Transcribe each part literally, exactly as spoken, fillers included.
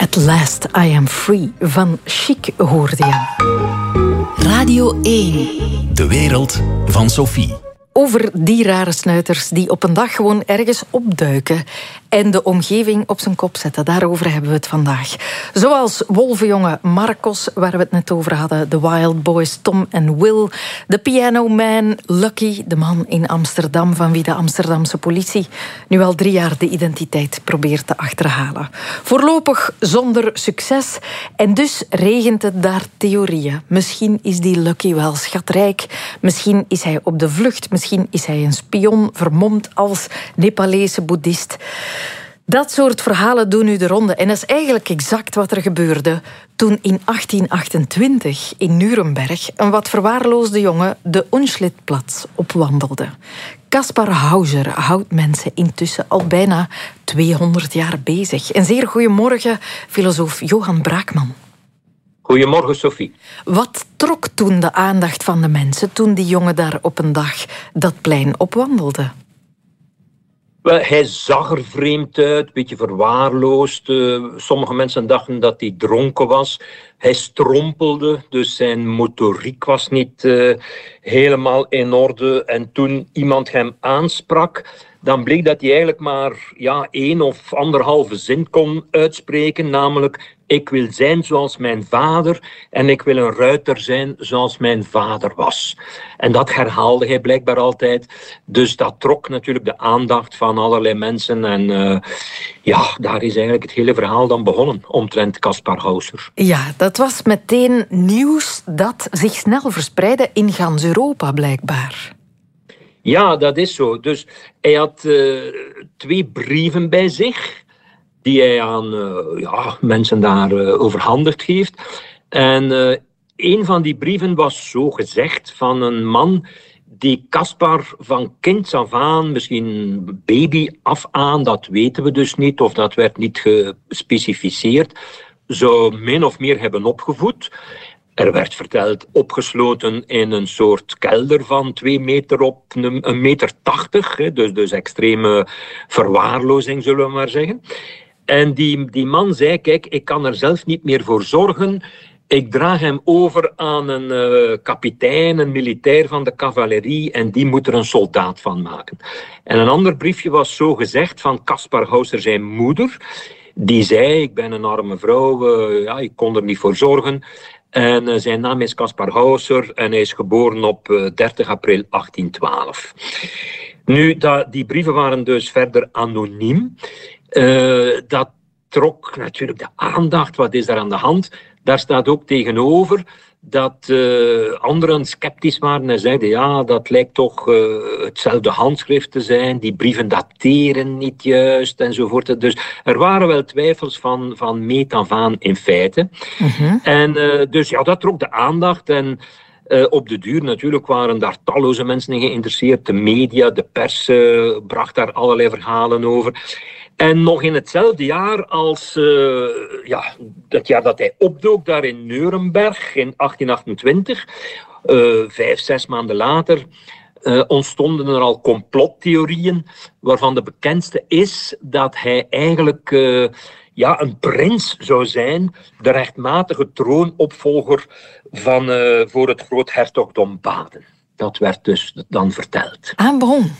At Last I Am Free van Chic hoorde je. Radio één. De wereld van Sophie. Over die rare snuiters die op een dag gewoon ergens opduiken en de omgeving op zijn kop zetten. Daarover hebben we het vandaag. Zoals wolvenjongen Marcos, waar we het net over hadden. De Wild Boys Tom en Will. De Piano Man Lucky, de man in Amsterdam van wie de Amsterdamse politie nu al drie jaar de identiteit probeert te achterhalen. Voorlopig zonder succes. En dus regent het daar theorieën. Misschien is die Lucky wel schatrijk. Misschien is hij op de vlucht. Misschien is hij een spion, vermomd als Nepalese boeddhist. Dat soort verhalen doen nu de ronde. En dat is eigenlijk exact wat er gebeurde toen in achttien achtentwintig in Nuremberg een wat verwaarloosde jongen de Unschlittplatz opwandelde. Kaspar Hauser houdt mensen intussen al bijna tweehonderd jaar bezig. En zeer goedemorgen, filosoof Johan Braakman. Goedemorgen, Sophie. Wat trok toen de aandacht van de mensen toen die jongen daar op een dag dat plein opwandelde? Wel, hij zag er vreemd uit, een beetje verwaarloosd. Uh, sommige mensen dachten dat hij dronken was. Hij strompelde, dus zijn motoriek was niet uh, helemaal in orde. En toen iemand hem aansprak, dan bleek dat hij eigenlijk maar ja, één of anderhalve zin kon uitspreken, namelijk: ik wil zijn zoals mijn vader en ik wil een ruiter zijn zoals mijn vader was. En dat herhaalde hij blijkbaar altijd. Dus dat trok natuurlijk de aandacht van allerlei mensen. En uh, ja, daar is eigenlijk het hele verhaal dan begonnen, omtrent Kaspar Hauser. Ja, dat was meteen nieuws dat zich snel verspreidde in gans Europa, blijkbaar. Ja, dat is zo. Dus hij had uh, twee brieven bij zich die hij aan uh, ja, mensen daar uh, overhandigd heeft. En uh, een van die brieven was zo gezegd van een man die Kaspar van kinds af aan, misschien baby af aan, dat weten we dus niet, of dat werd niet gespecificeerd, zou min of meer hebben opgevoed. Er werd verteld, opgesloten in een soort kelder van twee meter op een meter tachtig. Dus, dus extreme verwaarlozing, zullen we maar zeggen. En die, die man zei, kijk, ik kan er zelf niet meer voor zorgen. Ik draag hem over aan een uh, kapitein, een militair van de cavalerie, en die moet er een soldaat van maken. En een ander briefje was zo gezegd van Kaspar Hauser, zijn moeder. Die zei, ik ben een arme vrouw, uh, ja, ik kon er niet voor zorgen. En uh, zijn naam is Kaspar Hauser en hij is geboren op uh, dertig april achttien twaalf. Nu, dat, die brieven waren dus verder anoniem. Uh, dat trok natuurlijk de aandacht. Wat is daar aan de hand? Daar staat ook tegenover dat uh, anderen sceptisch waren en zeiden, ja, dat lijkt toch uh, hetzelfde handschrift te zijn. Die brieven dateren niet juist enzovoort. Dus er waren wel twijfels van, van meet af aan in feite. Mm-hmm. En uh, dus ja, dat trok de aandacht. En Uh, op de duur natuurlijk waren daar talloze mensen in geïnteresseerd. De media, de pers uh, bracht daar allerlei verhalen over. En nog in hetzelfde jaar als uh, ja, het jaar dat hij opdook daar in Nuremberg in achttien achtentwintig, uh, vijf, zes maanden later, uh, ontstonden er al complottheorieën, waarvan de bekendste is dat hij eigenlijk uh, ja, een prins zou zijn, de rechtmatige troonopvolger van uh, voor het groothertogdom Baden. Dat werd dus dan verteld. Ah, bon.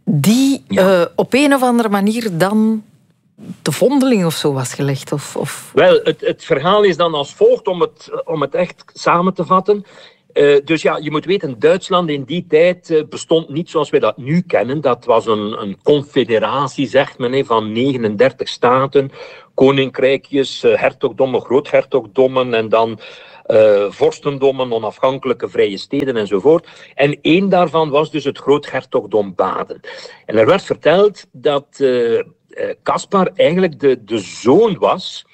Die ja. uh, op een of andere manier dan de vondeling of zo was gelegd? Of, of... Wel, het, het verhaal is dan als volgt, om het, om het echt samen te vatten. Uh, dus ja, je moet weten, Duitsland in die tijd uh, bestond niet zoals wij dat nu kennen. Dat was een, een confederatie, zegt men, he, van negenendertig staten, koninkrijkjes, uh, hertogdommen, groothertogdommen en dan uh, vorstendommen, onafhankelijke vrije steden enzovoort. En één daarvan was dus het groothertogdom Baden. En er werd verteld dat uh, Kaspar eigenlijk de, de zoon was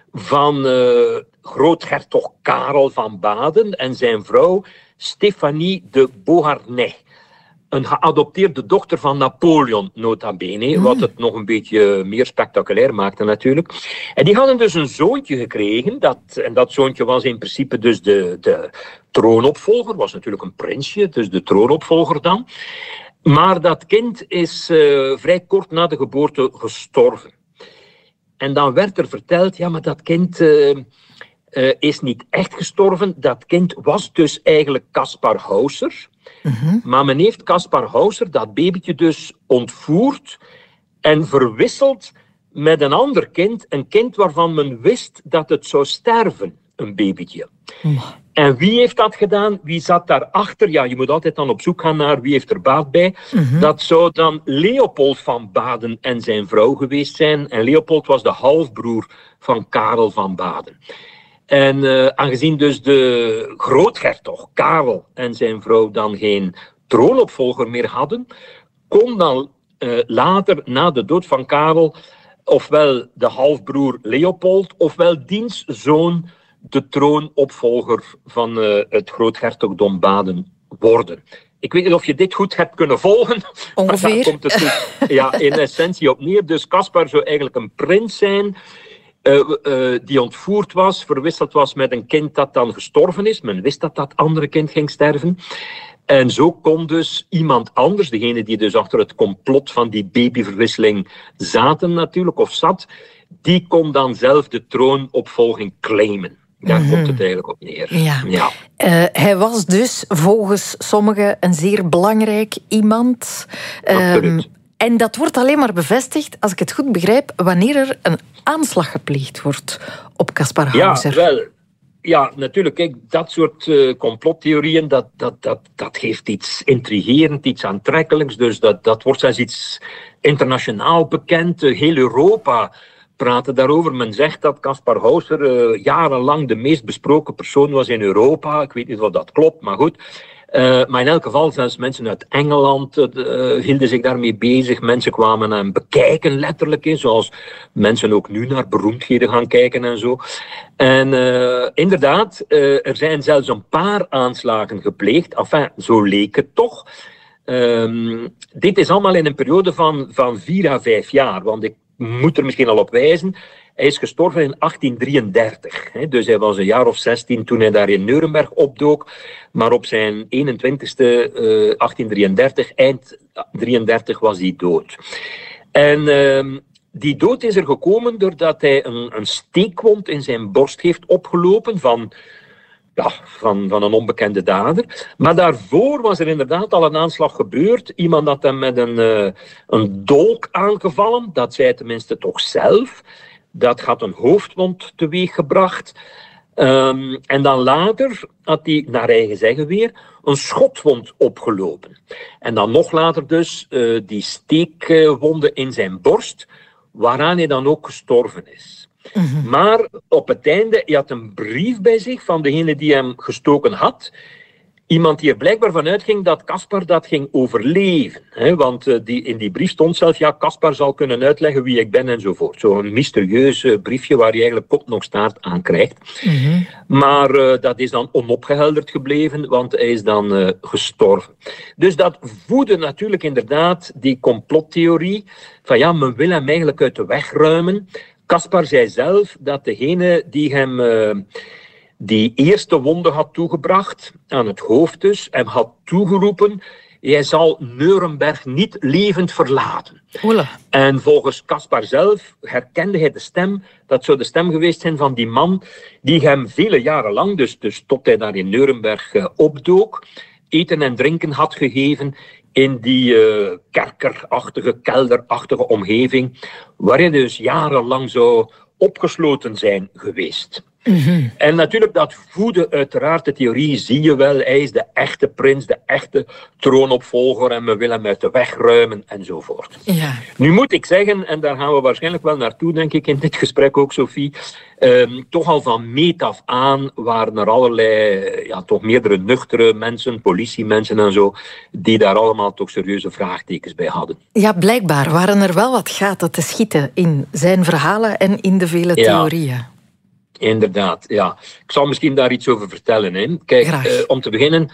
van uh, groothertog Karel van Baden en zijn vrouw Stefanie de Beauharnais. Een geadopteerde dochter van Napoleon, nota bene, mm. wat het nog een beetje meer spectaculair maakte natuurlijk. En die hadden dus een zoontje gekregen, dat, en dat zoontje was in principe dus de, de troonopvolger, was natuurlijk een prinsje, dus de troonopvolger dan. Maar dat kind is uh, vrij kort na de geboorte gestorven. En dan werd er verteld, ja, maar dat kind uh, uh, is niet echt gestorven. Dat kind was dus eigenlijk Kaspar Hauser. Mm-hmm. Maar men heeft Kaspar Hauser, dat babytje, dus ontvoerd en verwisseld met een ander kind. Een kind waarvan men wist dat het zou sterven, een babytje. Mm. En wie heeft dat gedaan? Wie zat daarachter? Ja, je moet altijd dan op zoek gaan naar wie heeft er baat bij. Mm-hmm. Dat zou dan Leopold van Baden en zijn vrouw geweest zijn. En Leopold was de halfbroer van Karel van Baden. En uh, aangezien dus de groothertog Karel en zijn vrouw dan geen troonopvolger meer hadden, kon dan uh, later, na de dood van Karel, ofwel de halfbroer Leopold, ofwel diens zoon de troonopvolger van uh, het groothertogdom Baden worden. Ik weet niet of je dit goed hebt kunnen volgen. Ongeveer. Maar daar komt het dus, ja, in essentie op neer. Dus Kaspar zou eigenlijk een prins zijn, Uh, uh, die ontvoerd was, verwisseld was met een kind dat dan gestorven is. Men wist dat dat andere kind ging sterven. En zo kon dus iemand anders, degene die dus achter het complot van die babyverwisseling zaten natuurlijk, of zat, die kon dan zelf de troonopvolging claimen. Daar mm-hmm. komt het eigenlijk op neer. Ja. Ja. Uh, hij was dus volgens sommigen een zeer belangrijk iemand. Absoluut. Um, En dat wordt alleen maar bevestigd, als ik het goed begrijp, wanneer er een aanslag gepleegd wordt op Kaspar Hauser. Ja, wel. Ja, natuurlijk. Kijk, dat soort uh, complottheorieën, dat, dat, dat, dat geeft iets intrigerend, iets aantrekkelijks. Dus dat, dat wordt zelfs iets internationaal bekend. Uh, heel Europa praten daarover. Men zegt dat Kaspar Hauser uh, jarenlang de meest besproken persoon was in Europa. Ik weet niet of dat klopt, maar goed. Uh, maar in elk geval, zelfs mensen uit Engeland uh, hielden zich daarmee bezig. Mensen kwamen hem bekijken, letterlijk, in, zoals mensen ook nu naar beroemdheden gaan kijken en zo. En uh, inderdaad, uh, er zijn zelfs een paar aanslagen gepleegd. Enfin, zo leek het toch. Um, dit is allemaal in een periode van, van vier à vijf jaar, want ik moet er misschien al op wijzen. Hij is gestorven in achttien drieëndertig. Dus hij was een jaar of zestien toen hij daar in Nuremberg opdook. Maar op zijn eenentwintigste, uh, achttien drieëndertig, eind drieëndertig, was hij dood. En uh, die dood is er gekomen doordat hij een, een steekwond in zijn borst heeft opgelopen van, ja, van, van een onbekende dader. Maar daarvoor was er inderdaad al een aanslag gebeurd. Iemand had hem met een, uh, een dolk aangevallen. Dat zei tenminste toch zelf. Dat had een hoofdwond teweeggebracht. Um, en dan later had hij, naar eigen zeggen weer, een schotwond opgelopen. En dan nog later dus uh, die steekwonden in zijn borst, waaraan hij dan ook gestorven is. Mm-hmm. Maar op het einde, hij had een brief bij zich van degene die hem gestoken had. Iemand die er blijkbaar van uitging dat Kaspar dat ging overleven. Hè? Want uh, die, in die brief stond zelf, ja, Kaspar zal kunnen uitleggen wie ik ben enzovoort. Zo'n mysterieus uh, briefje waar je eigenlijk kop nog staart aan krijgt. Mm-hmm. Maar uh, dat is dan onopgehelderd gebleven, want hij is dan uh, gestorven. Dus dat voedde natuurlijk inderdaad die complottheorie van ja, men wil hem eigenlijk uit de weg ruimen. Kaspar zei zelf dat degene die hem... Uh, die eerste wonde had toegebracht, aan het hoofd dus, en had toegeroepen, jij zal Nuremberg niet levend verlaten. Oele. En volgens Kaspar zelf herkende hij de stem, dat zou de stem geweest zijn van die man die hem vele jaren lang, dus, dus tot hij daar in Nuremberg uh, opdook, eten en drinken had gegeven in die uh, kerkerachtige, kelderachtige omgeving, waarin hij dus jarenlang zou opgesloten zijn geweest. Mm-hmm. En natuurlijk, dat voedde uiteraard de theorie, zie je wel, hij is de echte prins, de echte troonopvolger en we willen hem uit de weg ruimen enzovoort. Ja. Nu moet ik zeggen, en daar gaan we waarschijnlijk wel naartoe, denk ik, in dit gesprek ook, Sophie, um, toch al van meet af aan waren er allerlei, ja, toch meerdere nuchtere mensen, politiemensen en zo, die daar allemaal toch serieuze vraagtekens bij hadden. Ja, blijkbaar waren er wel wat gaten te schieten in zijn verhalen en in de vele ja. theorieën. Inderdaad, ja. Ik zal misschien daar iets over vertellen. Hè. Kijk, uh, om te beginnen,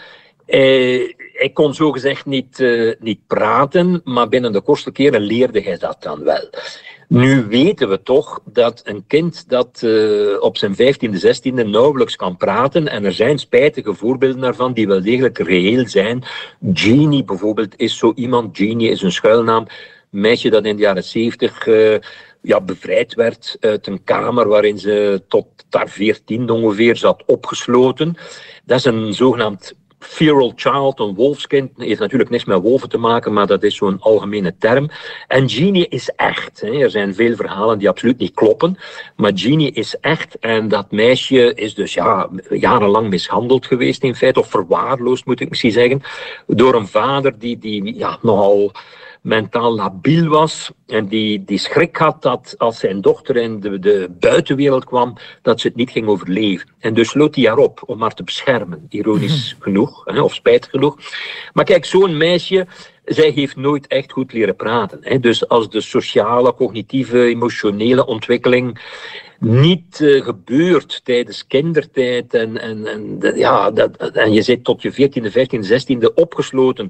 uh, hij kon zogezegd niet, uh, niet praten, maar binnen de kortste keren leerde hij dat dan wel. Nu weten we toch dat een kind dat uh, op zijn vijftiende, zestiende nauwelijks kan praten, en er zijn spijtige voorbeelden daarvan die wel degelijk reëel zijn. Jeannie bijvoorbeeld is zo iemand, Jeannie is een schuilnaam, een meisje dat in de jaren zeventig... Uh, ja, bevrijd werd uit een kamer waarin ze tot haar veertiende ongeveer zat opgesloten. Dat is een zogenaamd feral child, een wolfskind. Heeft natuurlijk niks met wolven te maken, maar dat is zo'n algemene term. En Jeannie is echt. Hè. Er zijn veel verhalen die absoluut niet kloppen, maar Jeannie is echt. En dat meisje is dus ja, jarenlang mishandeld geweest in feite, of verwaarloosd moet ik misschien zeggen, door een vader die, die ja, nogal mentaal labiel was en die, die schrik had dat als zijn dochter in de, de buitenwereld kwam, dat ze het niet ging overleven. En dus sloot hij haar op om haar te beschermen, ironisch mm. genoeg, hè, of spijtig genoeg. Maar kijk, zo'n meisje, zij heeft nooit echt goed leren praten. Hè. Dus als de sociale, cognitieve, emotionele ontwikkeling niet uh, gebeurt tijdens kindertijd en, en, en, de, ja, dat, en je zit tot je veertiende, vijftiende, zestiende opgesloten,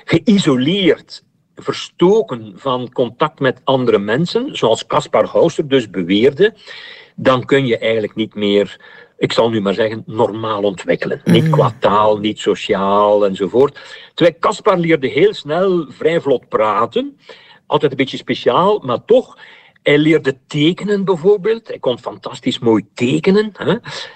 geïsoleerd, verstoken van contact met andere mensen, zoals Kaspar Hauser dus beweerde, dan kun je eigenlijk niet meer, ik zal nu maar zeggen, normaal ontwikkelen. Mm. Niet qua taal, niet sociaal enzovoort. Terwijl Kaspar leerde heel snel vrij vlot praten, altijd een beetje speciaal, maar toch, hij leerde tekenen bijvoorbeeld, hij kon fantastisch mooi tekenen. Hè?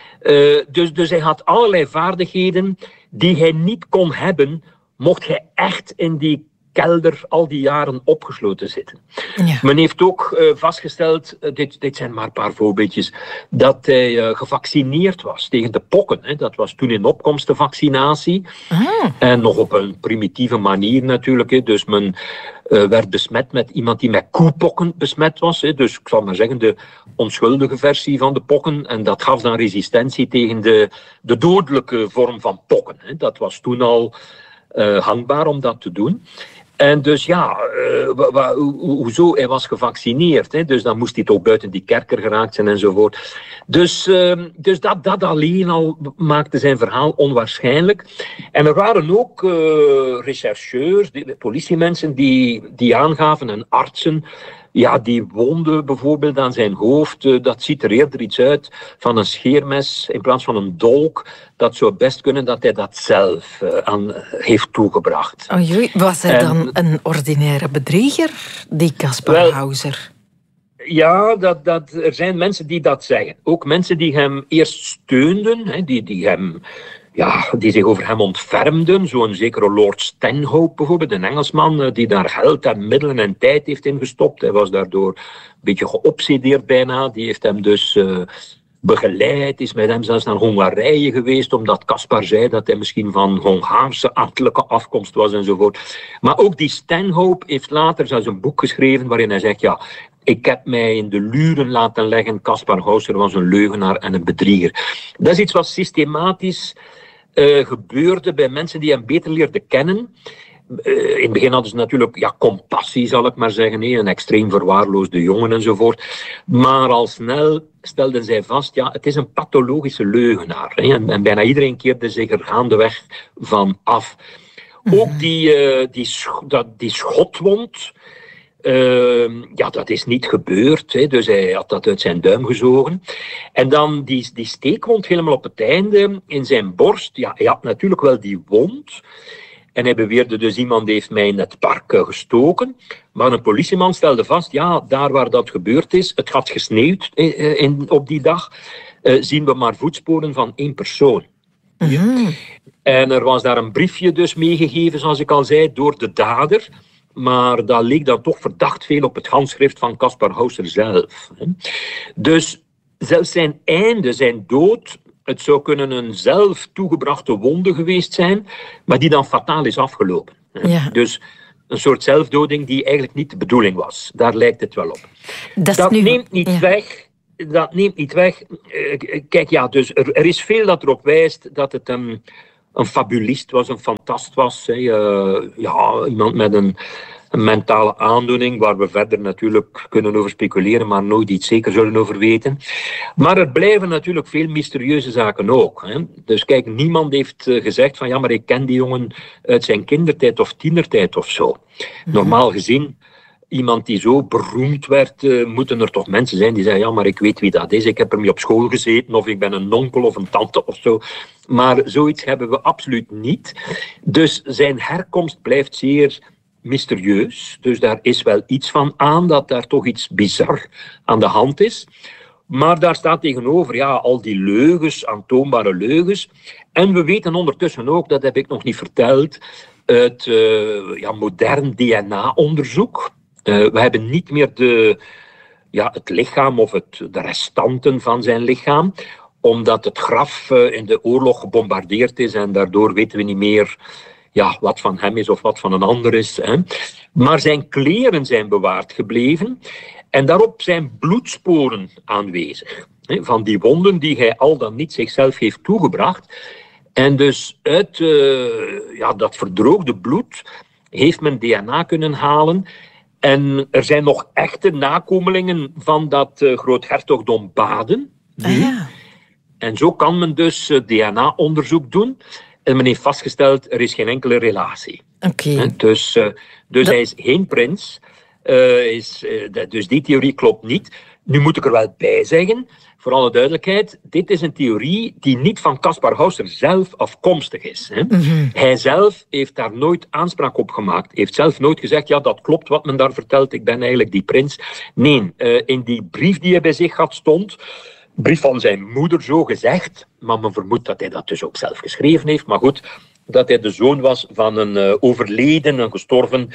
Uh, dus, dus hij had allerlei vaardigheden die hij niet kon hebben, mocht hij echt in die kelder al die jaren opgesloten zitten. Ja. Men heeft ook uh, vastgesteld, uh, dit, dit zijn maar een paar voorbeeldjes, dat hij uh, gevaccineerd was tegen de pokken. Hè. Dat was toen in opkomst de vaccinatie. Ah. En nog op een primitieve manier natuurlijk. Hè. Dus men uh, werd besmet met iemand die met koepokken besmet was. Hè. Dus ik zal maar zeggen, de onschuldige versie van de pokken. En dat gaf dan resistentie tegen de, de dodelijke vorm van pokken. Hè. Dat was toen al uh, hangbaar om dat te doen. En dus ja, uh, wa, wa, ho, hoezo? Hij was gevaccineerd, hè? Dus dan moest hij toch buiten die kerker geraakt zijn enzovoort. Dus, uh, dus dat, dat alleen al maakte zijn verhaal onwaarschijnlijk. En er waren ook uh, rechercheurs, die, politiemensen die, die aangaven en artsen, ja, die wonden bijvoorbeeld aan zijn hoofd. Uh, dat ziet er eerder iets uit van een scheermes in plaats van een dolk. Dat zou best kunnen dat hij dat zelf uh, aan heeft toegebracht. Oei, was hij en, dan een ordinaire bedrieger, die Kaspar Hauser? Ja, dat, dat, er zijn mensen die dat zeggen. Ook mensen die hem eerst steunden, hè, die, die, hem, ja, die zich over hem ontfermden. Zo'n zekere Lord Stanhope bijvoorbeeld, een Engelsman, die daar geld en middelen en tijd heeft ingestopt. Hij was daardoor een beetje geobsedeerd bijna. Die heeft hem dus Uh, begeleid, is met hem zelfs naar Hongarije geweest, omdat Kaspar zei dat hij misschien van Hongaarse ambtelijke afkomst was enzovoort. Maar ook die Stanhope heeft later zelfs een boek geschreven waarin hij zegt, ja, ik heb mij in de luren laten leggen, Kaspar Hauser was een leugenaar en een bedrieger. Dat is iets wat systematisch uh, gebeurde bij mensen die hem beter leerden kennen. Uh, in het begin hadden ze natuurlijk ja, compassie, zal ik maar zeggen, nee, een extreem verwaarloosde jongen enzovoort. Maar al snel stelden zij vast, ja, het is een pathologische leugenaar. Hè, en, en bijna iedereen keerde zich er gaandeweg van af. Mm-hmm. Ook die, uh, die, sch- dat, die schotwond, uh, ja, dat is niet gebeurd. Hè, dus hij had dat uit zijn duim gezogen. En dan die, die steekwond helemaal op het einde in zijn borst. Ja, hij had natuurlijk wel die wond. En hij beweerde dus, iemand heeft mij in het park gestoken. Maar een politieman stelde vast, ja, daar waar dat gebeurd is, het had gesneeuwd in, in, op die dag, uh, zien we maar voetsporen van één persoon. Mm-hmm. En er was daar een briefje dus meegegeven, zoals ik al zei, door de dader. Maar dat leek dan toch verdacht veel op het handschrift van Kaspar Hauser zelf. Dus zelfs zijn einde, zijn dood, het zou kunnen een zelf toegebrachte wonde geweest zijn, maar die dan fataal is afgelopen. Ja. Dus een soort zelfdoding die eigenlijk niet de bedoeling was. Daar lijkt het wel op. Dat, dat nu, neemt niet ja. weg. Dat neemt niet weg. Uh, kijk, ja, dus er, er is veel dat erop wijst dat het een, een fabulist was, een fantast was. Hè. Uh, ja, iemand met een, een mentale aandoening, waar we verder natuurlijk kunnen over speculeren, maar nooit iets zeker zullen over weten. Maar er blijven natuurlijk veel mysterieuze zaken ook. Hè. Dus kijk, niemand heeft gezegd van ja, maar ik ken die jongen uit zijn kindertijd of tienertijd of zo. Normaal gezien, iemand die zo beroemd werd, uh, moeten er toch mensen zijn die zeggen ja, maar ik weet wie dat is, ik heb ermee op school gezeten, of ik ben een onkel of een tante of zo. Maar zoiets hebben we absoluut niet. Dus zijn herkomst blijft zeer mysterieus. Dus daar is wel iets van aan, dat daar toch iets bizar aan de hand is. Maar daar staat tegenover ja, al die leugens, aantoonbare leugens. En we weten ondertussen ook, dat heb ik nog niet verteld, uit uh, ja, modern D N A-onderzoek. Uh, we hebben niet meer de, ja, het lichaam of het, de restanten van zijn lichaam, omdat het graf uh, in de oorlog gebombardeerd is en daardoor weten we niet meer ja, wat van hem is of wat van een ander is. Hè. Maar zijn kleren zijn bewaard gebleven en daarop zijn bloedsporen aanwezig. Hè, van die wonden die hij al dan niet zichzelf heeft toegebracht. En dus uit uh, ja, dat verdroogde bloed heeft men D N A kunnen halen. En er zijn nog echte nakomelingen van dat uh, groothertogdom Baden. Ah, ja. En zo kan men dus uh, D N A-onderzoek doen. En men heeft vastgesteld, er is geen enkele relatie. Okay. Dus, uh, dus dat... hij is geen prins. Uh, is, uh, dus die theorie klopt niet. Nu moet ik er wel bij zeggen, voor alle duidelijkheid, dit is een theorie die niet van Caspar Hauser zelf afkomstig is. Hè. Mm-hmm. Hij zelf heeft daar nooit aanspraak op gemaakt. Heeft zelf nooit gezegd, ja, dat klopt wat men daar vertelt, ik ben eigenlijk die prins. Nee, uh, in die brief die hij bij zich had stond, brief van zijn moeder zo gezegd, maar men vermoedt dat hij dat dus ook zelf geschreven heeft. Maar goed, dat hij de zoon was van een uh, overleden, een gestorven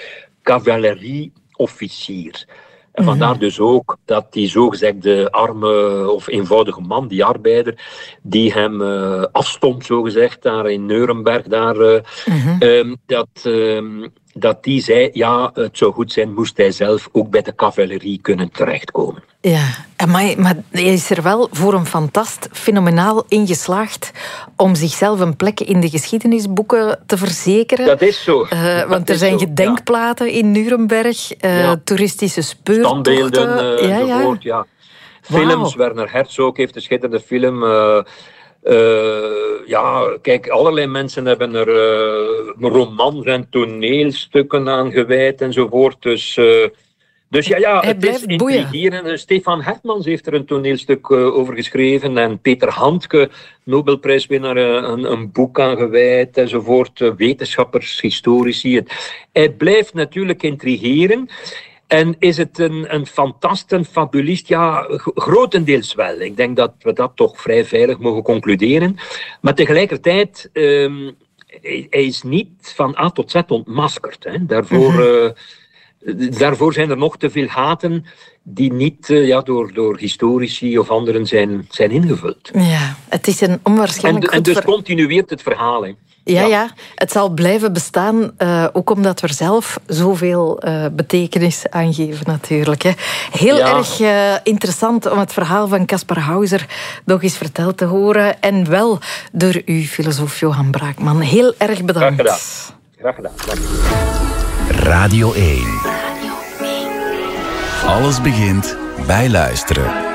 cavalerieofficier. En vandaar dus ook dat die zogezegde arme of eenvoudige man, die arbeider, die hem uh, afstond, zogezegd, daar in Nuremberg, daar, uh, mm-hmm. um, dat, um, dat die zei, ja, het zou goed zijn, moest hij zelf ook bij de cavalerie kunnen terechtkomen. Ja, maar, maar hij is er wel voor een fantast fenomenaal in geslaagd om zichzelf een plek in de geschiedenisboeken te verzekeren. Dat is zo. Uh, want dat er zijn zo, gedenkplaten ja. in Nuremberg, uh, ja. toeristische speurtochten. Standbeelden, uh, ja, enzovoort, ja. ja. Films, wow. Werner Herzog heeft een schitterende film. Uh, uh, ja, kijk, allerlei mensen hebben er uh, romans en toneelstukken aan gewijd enzovoort. Dus... Uh, Dus ja, ja het is intrigerend. Stefan Hertmans heeft er een toneelstuk uh, over geschreven. En Peter Handke, Nobelprijswinnaar, uh, een, een boek aan gewijd enzovoort. Uh, wetenschappers, historici. Het, het blijft natuurlijk intrigeren. En is het een, een fantast, een fabulist? Ja, g- grotendeels wel. Ik denk dat we dat toch vrij veilig mogen concluderen. Maar tegelijkertijd... Um, hij, hij is niet van A tot Z ontmaskerd. Hè. Daarvoor... Mm-hmm. Uh, Daarvoor zijn er nog te veel haten die niet uh, ja, door, door historici of anderen zijn, zijn ingevuld. Ja, het is een onwaarschijnlijk En, goed en dus ver... continueert het verhaal. Hè. Ja, ja, ja, het zal blijven bestaan, uh, ook omdat we er zelf zoveel uh, betekenis aan geven natuurlijk. Hè. Heel ja. erg uh, interessant om het verhaal van Caspar Hauser nog eens verteld te horen. En wel door u, filosoof Johan Braakman. Heel erg bedankt. Graag gedaan. Graag gedaan. Dank u. Radio één. Alles begint bij luisteren.